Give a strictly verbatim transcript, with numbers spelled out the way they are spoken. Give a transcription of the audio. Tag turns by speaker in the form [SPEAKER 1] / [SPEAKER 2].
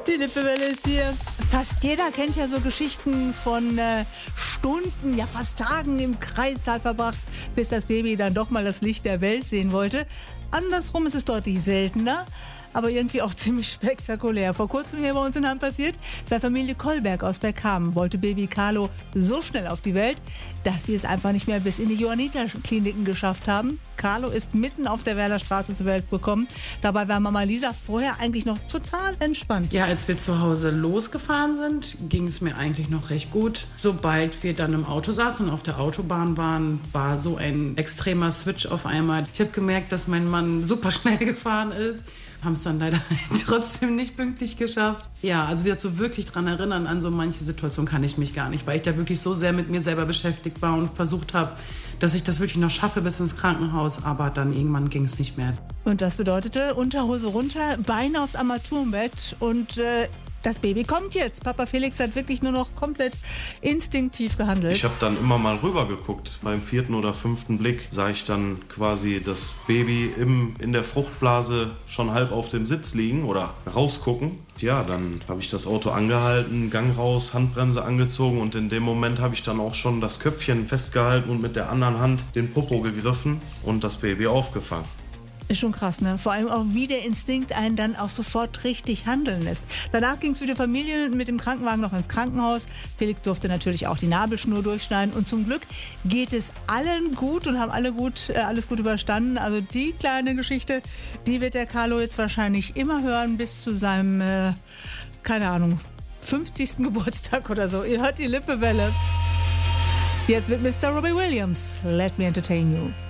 [SPEAKER 1] Die Lippewelle ist hier. Fast jeder kennt ja so Geschichten von äh, Stunden, ja fast Tagen im Kreissaal verbracht, bis das Baby dann doch mal das Licht der Welt sehen wollte. Andersrum ist es deutlich seltener, aber irgendwie auch ziemlich spektakulär. Vor kurzem hier bei uns in Hamm passiert, bei Familie Kolberg aus Bergkamen wollte Baby Carlo so schnell auf die Welt, dass sie es einfach nicht mehr bis in die Johanniter-Kliniken geschafft haben. Carlo ist mitten auf der Werderstraße zur Welt gekommen. Dabei war Mama Lisa vorher eigentlich noch total entspannt.
[SPEAKER 2] Ja, als wir zu Hause losgefahren sind, ging es mir eigentlich noch recht gut. Sobald wir dann im Auto saßen und auf der Autobahn waren, war so ein extremer Switch auf einmal. Ich habe gemerkt, dass mein Mann super schnell gefahren ist. Haben es dann leider trotzdem nicht pünktlich geschafft. Ja, also wieder so wirklich dran erinnern an so manche Situation kann ich mich gar nicht, weil ich da wirklich so sehr mit mir selber beschäftigt war und versucht habe, dass ich das wirklich noch schaffe bis ins Krankenhaus, aber dann irgendwann ging es nicht mehr.
[SPEAKER 1] Und das bedeutete Unterhose runter, Beine aufs Armaturenbett und äh, das Baby kommt jetzt. Papa Felix hat wirklich nur noch komplett instinktiv gehandelt.
[SPEAKER 3] Ich habe dann immer mal rüber geguckt. Beim vierten oder fünften Blick sah ich dann quasi das Baby im, in der Fruchtblase schon halb auf dem Sitz liegen oder rausgucken. Ja, dann habe ich das Auto angehalten, Gang raus, Handbremse angezogen und in dem Moment habe ich dann auch schon das Köpfchen festgehalten und mit der anderen Hand den Popo gegriffen und das Baby aufgefangen.
[SPEAKER 1] Ist schon krass, ne? Vor allem auch, wie der Instinkt einen dann auch sofort richtig handeln lässt. Danach ging es für die Familie mit dem Krankenwagen noch ins Krankenhaus. Felix durfte natürlich auch die Nabelschnur durchschneiden. Und zum Glück geht es allen gut und haben alle gut, äh, alles gut überstanden. Also die kleine Geschichte, die wird der Carlo jetzt wahrscheinlich immer hören bis zu seinem, äh, keine Ahnung, fünfzigsten Geburtstag oder so. Ihr hört die Lippewelle. Jetzt mit Mister Robbie Williams. Let me entertain you.